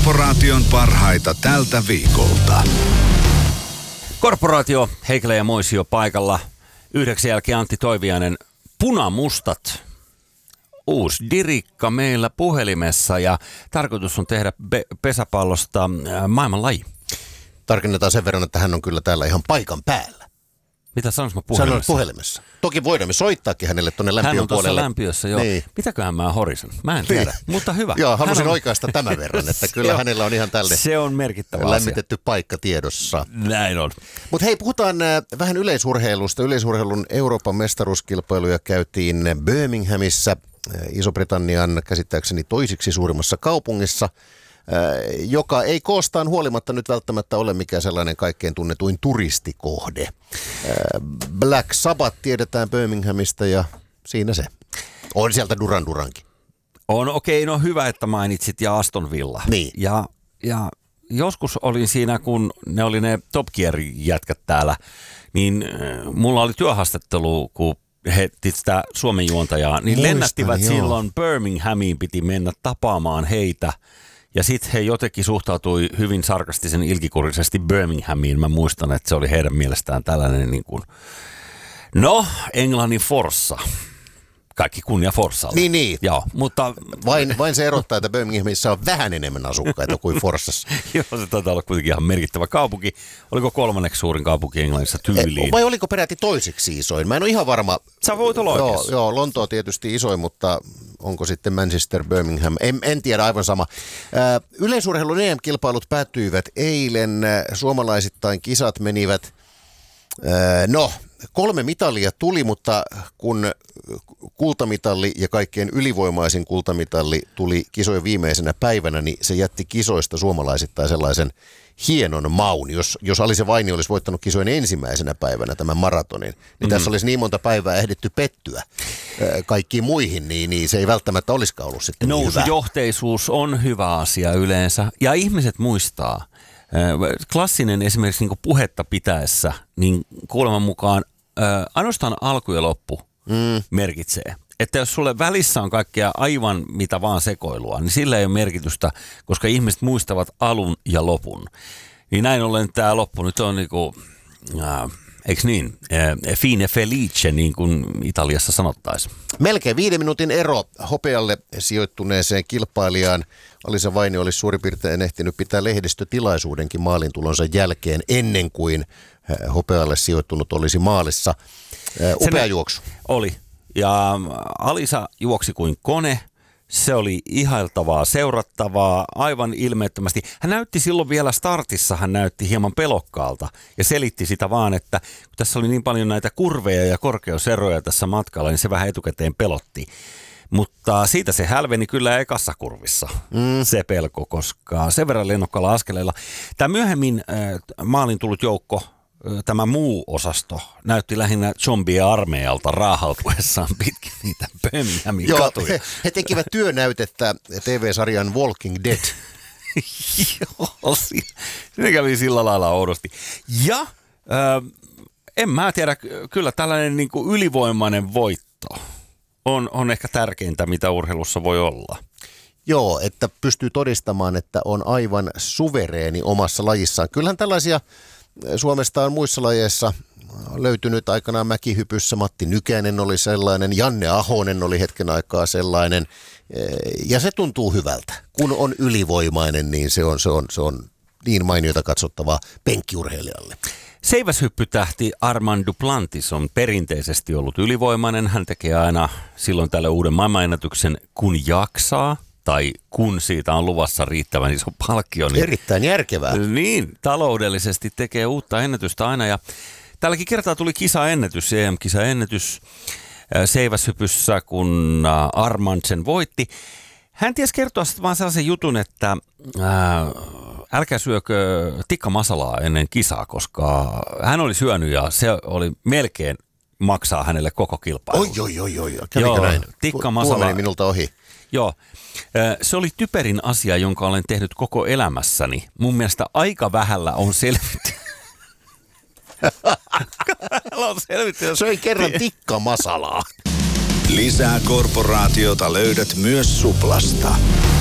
Korporaation parhaita tältä viikolta. Korporaatio, Heikelä ja Moisio paikalla. 9 jälkeen Antti Toiviainen, Punamustat. Uusi dirikka meillä puhelimessa ja tarkoitus on tehdä pesäpallosta maailmanlaji. Tarkennetaan sen verran, että hän on kyllä täällä ihan paikan päällä. Mitä sanois mä puhelimessa? Sanoit puhelimessa. Toki voidaan me soittaakin hänelle tuonne lämpiön puolelle. Hän on tuossa puolelle. lämpiössä, joo. Niin. Mitäköhän mä horisen? Mä en tiedä, mutta hyvä. Joo, halusin on... oikaista tämän verran, että kyllä hänellä on ihan tälle se on merkittävä lämmitetty paikka tiedossa. Näin on. Mutta hei, puhutaan vähän yleisurheilusta. Yleisurheilun Euroopan mestaruuskilpailuja käytiin Birminghamissa, Iso-Britannian käsittääkseni toisiksi suurimmassa kaupungissa, joka ei koostaan huolimatta nyt välttämättä ole mikään sellainen kaikkein tunnetuin turistikohde. Black Sabbath tiedetään Birminghamista ja siinä se. On sieltä Duran Durankin. On okei, no hyvä, että mainitsit ja Aston Villa. Niin. Ja joskus olin siinä, kun ne oli ne Top Gear-jätkät täällä, niin mulla oli työhaastattelu, kun he sitä Suomen juontajaa, niin lennättivät silloin Birminghamiin, piti mennä tapaamaan heitä. Ja sitten he jotenkin suhtautui hyvin sarkastisen ilkikurisesti Birminghamiin. Mä muistan, että se oli heidän mielestään tällainen niin kuin, no, Englannin Forssa. Kaikki kunnia Forssalle. Niin. Joo, mutta... Vain se erottaa, että Birminghamissa on vähän enemmän asukkaita kuin Forssassa. Joo, se taitaa olla kuitenkin ihan merkittävä kaupunki. Oliko 3. suurin kaupunki Englannissa tyyliin? Vai oliko peräti toiseksi isoin? Mä en ole ihan varma. Sä voit olla oikeassa. Joo, Lontoa on tietysti isoin, mutta onko sitten Manchester, Birmingham? En tiedä, aivan sama. Yleisurheilun EM-kilpailut päättyivät eilen. Suomalaisittain kisat menivät, 3 mitalia tuli, mutta kun kultamitalli ja kaikkein ylivoimaisin kultamitalli tuli kisojen viimeisenä päivänä, niin se jätti kisoista suomalaisittain sellaisen hienon maun. Jos Alise Vaini olisi voittanut kisojen ensimmäisenä päivänä tämän maratonin, niin tässä olisi niin monta päivää ehditty pettyä kaikkiin muihin, niin se ei välttämättä olisikaan ollut sitten niin hyvä. Nousujohteisuus on hyvä asia yleensä ja ihmiset muistaa. Klassinen esimerkiksi niin kuin puhetta pitäessä, niin kuuleman mukaan ainoastaan alku ja loppu merkitsee. Että jos sulle välissä on kaikkea aivan mitä vaan sekoilua, niin sillä ei ole merkitystä, koska ihmiset muistavat alun ja lopun. Niin näin ollen tämä loppu nyt on niinku, eikö niin, fine felice, niin kuin Italiassa sanottaisiin. Melkein 5 minuutin ero hopealle sijoittuneeseen kilpailijaan. Alisa Vainio olisi suurin piirtein ehtinyt pitää lehdistötilaisuudenkin maalintulonsa jälkeen ennen kuin hopealle sijoittunut olisi maalissa. Upea juoksu. Oli. Ja Alisa juoksi kuin kone. Se oli ihailtavaa, seurattavaa, aivan ilmeettömästi. Hän näytti silloin vielä startissa, hän näytti hieman pelokkaalta ja selitti sitä vaan, että kun tässä oli niin paljon näitä kurveja ja korkeuseroja tässä matkalla, niin se vähän etukäteen pelotti. Mutta siitä se hälveni kyllä ekassa kurvissa, se pelko, koska sen verran lennokkaalla askeleilla. Tämä myöhemmin maalin tullut joukko, tämä muu osasto, näytti lähinnä zombie-armeijalta raahautuessaan pitkin niitä Birminghamin katuja. He tekivät työnäytettä TV-sarjan Walking Dead. Joo, siinä kävi sillä lailla oudosti. Ja en mä tiedä, kyllä tällainen niin kuin ylivoimainen voitto on ehkä tärkeintä, mitä urheilussa voi olla. Joo, että pystyy todistamaan, että on aivan suvereeni omassa lajissaan. Kyllähän tällaisia Suomesta on muissa lajeissa löytynyt aikanaan mäkihypyssä. Matti Nykänen oli sellainen, Janne Ahonen oli hetken aikaa sellainen. Ja se tuntuu hyvältä. Kun on ylivoimainen, niin se on niin mainiota katsottavaa penkkiurheilijalle. Seiväshyppytähti Armand Duplantis on perinteisesti ollut ylivoimainen. Hän tekee aina silloin tällä uuden maailmanennätyksen, kun jaksaa. Tai kun siitä on luvassa riittävän iso palkkio. Niin, erittäin järkevää. Niin, taloudellisesti tekee uutta ennätystä aina. Ja tälläkin kertaa tuli kisaennätys, EM-kisaennätys seiväshypyssä, kun Armand sen voitti. Hän tiesi kertoa sitten vaan sellaisen jutun, että älkää syökö tikka masalaa ennen kisaa, koska hän oli syönyt ja se oli melkein maksaa hänelle koko kilpailu. Oi. Kävikö näin? Tikka masala. Tuo meni minulta ohi. Joo. Se oli typerin asia, jonka olen tehnyt koko elämässäni. Mun mielestä aika vähällä on selvitty. Söin kerran tikkamasalaa. Lisää Korporaatiota löydät myös Suplasta.